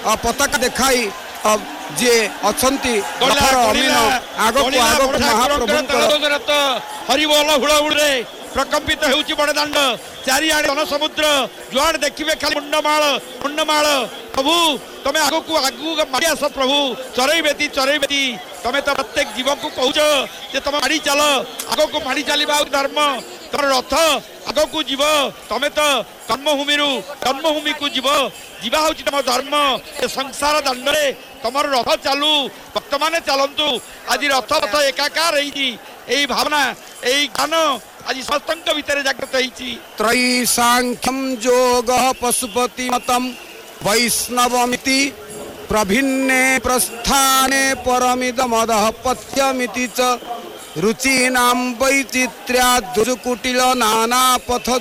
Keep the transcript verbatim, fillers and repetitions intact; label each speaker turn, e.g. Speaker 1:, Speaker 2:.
Speaker 1: पताका देखाई जे अछंती अमीन आगो आगो महाप्रभु
Speaker 2: हरिबोल हुड़हुड़े प्रकंपित होउची बड़दांड चारिआडे जन समुद्र जुआड़ देखिबे खाली मुंडमाल मुंडमाल प्रभु तमे आगो को आगु मारी आस प्रभु चरैबेती चरैबेती तमे तो प्रत्येक जीव को कहूच जे तमे मारी चल आगो को मारी चलीबा धर्म तोर रथ आगो को जीव तमे तो कर्मभूमि रु कर्मभूमि को जीव जीवा होची तम धर्म ए संसार दंडरे तमर रथ चालू भक्त माने चलंतु आज रथ रथ एकाकार रही एई भावना एई ज्ञान आज सस्तंक भितर जागृत होईची
Speaker 1: त्रयी सांख्यम योग पशुपति मतम वैष्णवमिति प्रभिन्ने प्रस्थाने परमिदमदः पथ्यमिति च रुचीनां वैचित्र्या दुर्कुटिल नाना पथ